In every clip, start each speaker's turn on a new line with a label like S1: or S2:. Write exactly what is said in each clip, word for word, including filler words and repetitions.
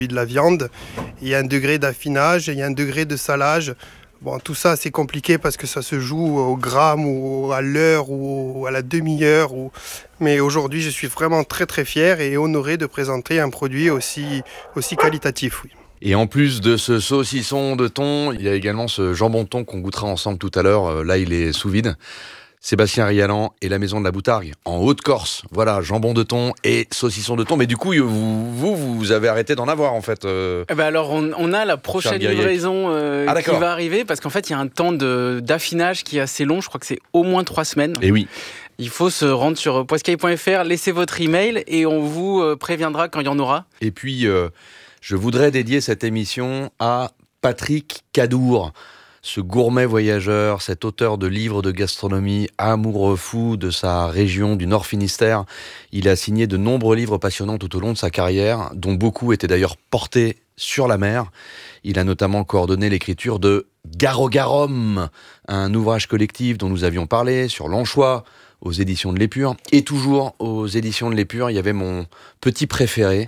S1: de la viande. Il y a un degré d'affinage, il y a un degré de salage. Bon, tout ça, c'est compliqué parce que ça se joue au gramme ou à l'heure ou à la demi-heure. Ou... Mais aujourd'hui, je suis vraiment très très fier et honoré de présenter un produit aussi, aussi qualitatif. Oui.
S2: Et en plus de ce saucisson de thon, il y a également ce jambon de thon qu'on goûtera ensemble tout à l'heure. Là, il est sous vide. Sébastien Rialan et la Maison de la Boutargue, en Haute-Corse. Voilà, jambon de thon et saucisson de thon. Mais du coup, vous, vous, vous avez arrêté d'en avoir, en fait. Euh...
S3: Eh ben alors, on, on a la prochaine livraison euh, ah, qui va arriver, parce qu'en fait, il y a un temps de, d'affinage qui est assez long. Je crois que c'est au moins trois semaines.
S2: Et oui.
S3: Il faut se rendre sur poiscaille point f r, laisser votre email et on vous euh, préviendra quand il y en aura.
S2: Et puis, euh, je voudrais dédier cette émission à Patrick Cadour. Ce gourmet voyageur, cet auteur de livres de gastronomie, amoureux fou de sa région du Nord Finistère. Il a signé de nombreux livres passionnants tout au long de sa carrière, dont beaucoup étaient d'ailleurs portés sur la mer. Il a notamment coordonné l'écriture de Garogarum, un ouvrage collectif dont nous avions parlé sur l'anchois, aux éditions de l'Épure. Et toujours aux éditions de l'Épure, il y avait mon petit préféré,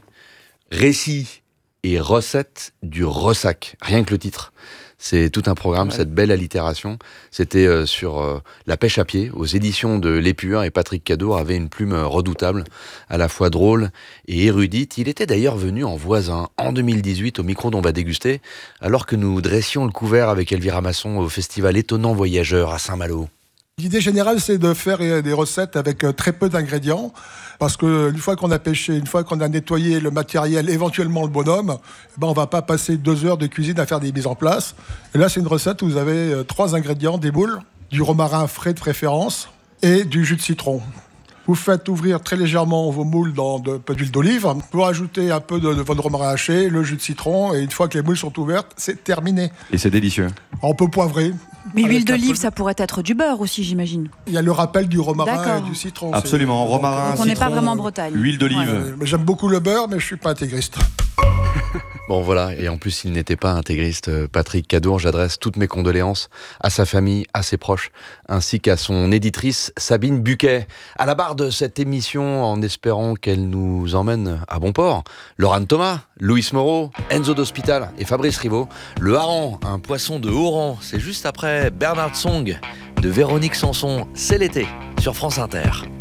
S2: Récits et recettes du ressac. Rien que le titre. C'est tout un programme, ouais. Cette belle allitération. C'était euh, sur euh, la pêche à pied, aux éditions de l'Épure, et Patrick Cadour avait une plume redoutable, à la fois drôle et érudite. Il était d'ailleurs venu en voisin, en deux mille dix-huit, au micro d'On va déguster, alors que nous dressions le couvert avec Elvira Masson au festival Étonnant Voyageur à Saint-Malo.
S4: L'idée générale, c'est de faire des recettes avec très peu d'ingrédients, parce qu'une fois qu'on a pêché, une fois qu'on a nettoyé le matériel, éventuellement le bonhomme, ben on va pas passer deux heures de cuisine à faire des mises en place. Et là, c'est une recette où vous avez trois ingrédients, des moules, du romarin frais de préférence et du jus de citron. Vous faites ouvrir très légèrement vos moules dans un peu d'huile d'olive. Vous rajoutez un peu de, de votre romarin haché, le jus de citron, et une fois que les moules sont ouvertes, c'est terminé.
S5: Et c'est délicieux.
S4: On peut poivrer.
S6: Mais l'huile d'olive, ça pourrait être du beurre aussi, j'imagine.
S4: Il y a le rappel du romarin
S6: D'accord.
S4: et du citron.
S5: Absolument,
S4: c'est...
S5: romarin,
S6: donc on n'est pas vraiment en Bretagne.
S5: Huile d'olive.
S4: Ouais, j'aime beaucoup le beurre, mais je suis pas intégriste.
S2: Bon voilà, et en plus il n'était pas intégriste, Patrick Cadour. J'adresse toutes mes condoléances à sa famille, à ses proches, ainsi qu'à son éditrice Sabine Buquet. À la barre de cette émission, en espérant qu'elle nous emmène à bon port, Laurent Thomas, Louis Moreau, Enzo d'Hospital et Fabrice Rivaud. Le hareng, un poisson de haut rang, c'est juste après Bernard Song de Véronique Sanson. C'est l'été sur France Inter.